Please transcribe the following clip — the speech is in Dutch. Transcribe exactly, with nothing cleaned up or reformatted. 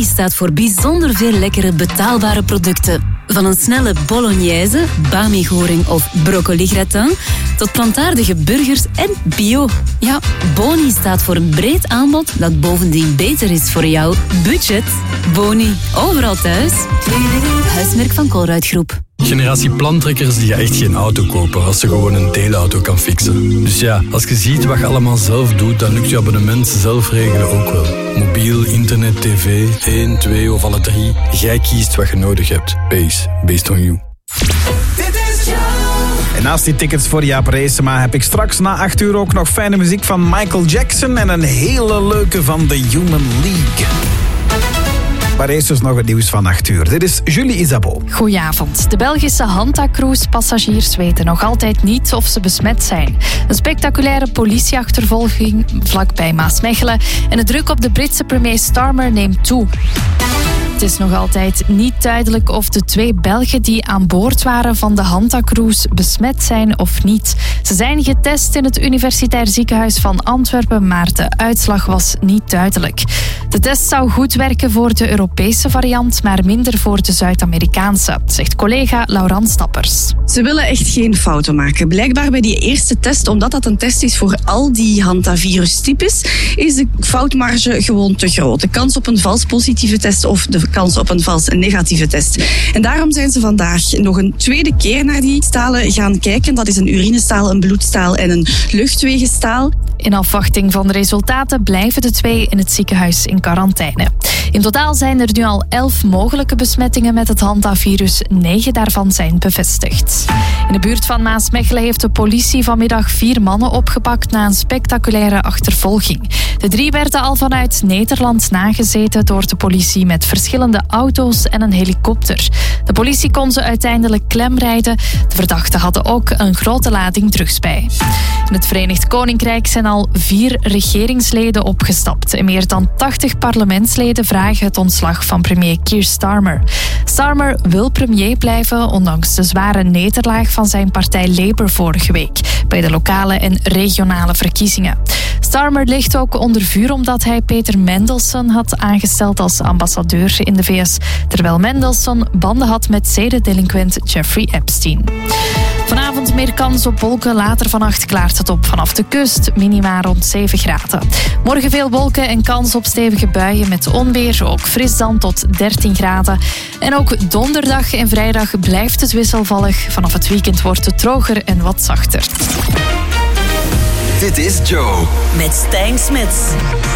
Boni staat voor bijzonder veel lekkere betaalbare producten. Van een snelle bolognese, bami-goring of broccoli-gratin tot plantaardige burgers en bio. Ja, Boni staat voor een breed aanbod dat bovendien beter is voor jouw budget. Boni, overal thuis. Huismerk van Colruyt Groep. Generatie plantrekkers die echt geen auto kopen als ze gewoon een deelauto kan fixen. Dus ja, als je ziet wat je allemaal zelf doet, dan lukt je abonnement zelf regelen ook wel. Mobiel, internet, tv, één, twee of alle drie. Jij kiest wat je nodig hebt. Base, based on you. En naast die tickets voor Jaap Reesema heb ik straks na acht uur ook nog fijne muziek van Michael Jackson en een hele leuke van The Human League. Maar eerst dus nog het nieuws van acht uur. Dit is Julie Isabeau. Goedenavond. De Belgische Hanta-cruise-passagiers weten nog altijd niet of ze besmet zijn. Een spectaculaire politieachtervolging vlakbij Maasmechelen en de druk op de Britse premier Starmer neemt toe. Het is nog altijd niet duidelijk of de twee Belgen die aan boord waren van de Hanta-cruise besmet zijn of niet. Ze zijn getest in het Universitair Ziekenhuis van Antwerpen, maar de uitslag was niet duidelijk. De test zou goed werken voor de Europese variant, maar minder voor de Zuid-Amerikaanse, zegt collega Laurent Stappers. Ze willen echt geen fouten maken. Blijkbaar bij die eerste test, omdat dat een test is voor al die Hanta-virustypes, is de foutmarge gewoon te groot. De kans op een vals positieve test of de kans op een vals negatieve test. En daarom zijn ze vandaag nog een tweede keer naar die stalen gaan kijken. Dat is een urinestaal, een bloedstaal en een luchtwegenstaal. In afwachting van de resultaten blijven de twee in het ziekenhuis in quarantaine. In totaal zijn er nu al elf mogelijke besmettingen met het Hanta-virus. Negen daarvan zijn bevestigd. In de buurt van Maasmechelen heeft de politie vanmiddag vier mannen opgepakt na een spectaculaire achtervolging. De drie werden al vanuit Nederland nagezeten door de politie met verschillende auto's en een helikopter. De politie kon ze uiteindelijk klemrijden. De verdachten hadden ook een grote lading drugs bij. In het Verenigd Koninkrijk zijn al vier regeringsleden opgestapt en meer dan tachtig parlementsleden vragen het ontslag van premier Keir Starmer. Starmer wil premier blijven, ondanks de zware nederlaag van zijn partij Labour vorige week bij de lokale en regionale verkiezingen. Starmer ligt ook onder vuur omdat hij Peter Mandelson had aangesteld als ambassadeur in de V S, terwijl Mandelson banden had met zedendelinquent Jeffrey Epstein. Vanavond meer kans op wolken, later vannacht klaart het op vanaf de kust, minima rond zeven graden. Morgen veel wolken en kans op stevige buien met onweer, ook fris dan tot dertien graden. En ook donderdag en vrijdag blijft het wisselvallig. Vanaf het weekend wordt het droger en wat zachter. Dit is Joe. Met Stijn Smits.